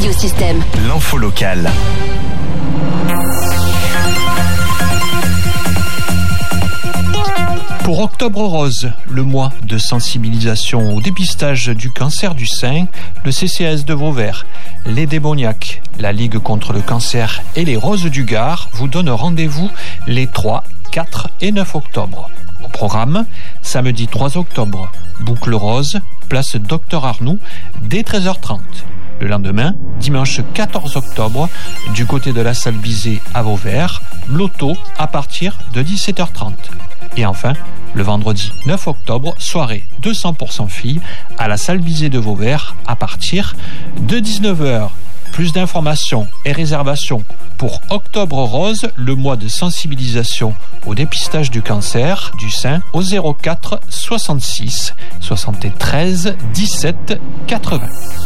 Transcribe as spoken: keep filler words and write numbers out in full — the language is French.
Radiosystème. L'info locale. Pour Octobre Rose, le mois de sensibilisation au dépistage du cancer du sein, le C C A S de Vauvert, les Démoniaques, la Ligue contre le cancer et les Roses du Gard vous donnent rendez-vous les trois, quatre et neuf octobre. Au programme, samedi trois octobre, Boucle Rose, place Docteur Arnoux, dès treize heures trente. Le lendemain, dimanche quatorze octobre, du côté de la salle Bizet à Vauvert, loto à partir de dix-sept heures trente. Et enfin, le vendredi neuf octobre, soirée deux cents pour cent filles à la salle Bizet de Vauvert à partir de dix-neuf heures. Plus d'informations et réservations pour Octobre Rose, le mois de sensibilisation au dépistage du cancer du sein, au zéro quatre soixante-six soixante-treize dix-sept quatre-vingts.